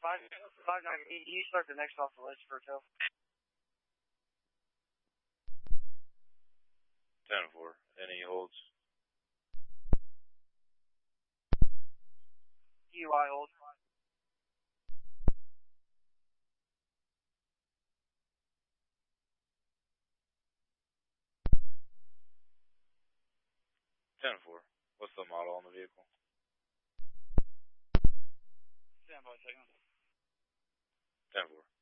5-9, you start the next off the list for tow. 10-4. Any holds? DUI hold. 10-4. What's the model on the vehicle? Stand by a second. 10-4.